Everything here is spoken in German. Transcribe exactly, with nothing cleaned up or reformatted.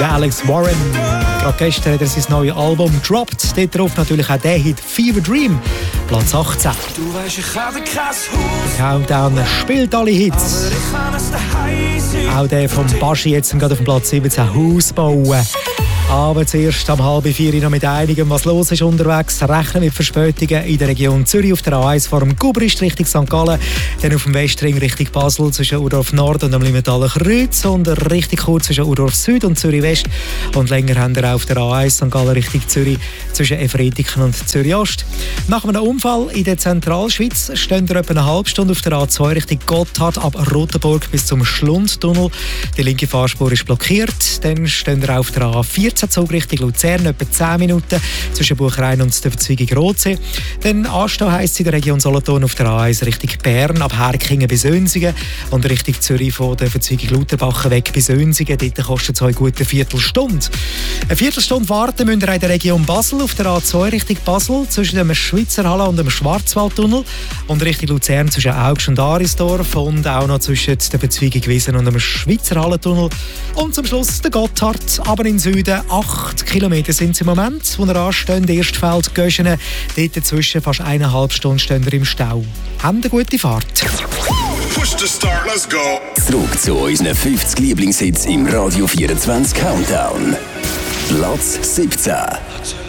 der Alex Warren. Gerade gestern hat er sein neues Album gedroppt. Dort drauf natürlich auch der Hit Fever Dream, Platz achtzehn. Du weißt, ich habe kein Haus. Countdown spielt alle Hits. Auch der von Baschi jetzt gerade auf dem Platz siebzehn, Haus bauen. Aber zuerst am halb vier noch mit einigem, was los ist unterwegs. Rechnen mit Verspätungen in der Region Zürich auf der A eins vor dem Gubrist Richtung Sankt Gallen. Dann auf dem Westring Richtung Basel zwischen Urdorf Nord und dem Limentaler Kreuz. Und richtig kurz zwischen Urdorf Süd und Zürich West. Und länger haben wir auch auf der A eins Sankt Gallen Richtung Zürich zwischen Efretiken und Zürich Ost. Nach einem Unfall in der Zentralschweiz stehen wir etwa eine halbe Stunde auf der A zwei Richtung Gotthard ab Rotenburg bis zum Schlundtunnel. Die linke Fahrspur ist blockiert. Dann stehen wir auf der A vierzehn Zug Richtung Luzern, etwa zehn Minuten zwischen Buchrein und der Verzweigung Rotsee. Dann anstehen heisst es in der Region Solothurn auf der A eins Richtung Bern, ab Herkingen bis Önsingen und Richtung Zürich von der Verzweigung Lauterbach weg bis Önsingen. Dort kostet es euch gut eine Viertelstunde. Eine Viertelstunde warten müsst ihr in der Region Basel auf der A zwei Richtung Basel zwischen dem Schweizer Halle und dem Schwarzwaldtunnel und Richtung Luzern zwischen Augst und Arisdorf und auch noch zwischen der Verzweigung Wiesen und dem Schweizer Hallentunnel und zum Schluss der Gotthard, aber im Süden. Acht Kilometer sind es im Moment, wo wir anstehen. Erstfeld, Göschenen. Dort dazwischen fast eineinhalb Stunden stehen wir im Stau. Haben eine gute Fahrt. Push to start, let's go. Zurück zu unseren fünfzig Lieblingshits im Radio vierundzwanzig Countdown. Platz siebzehn.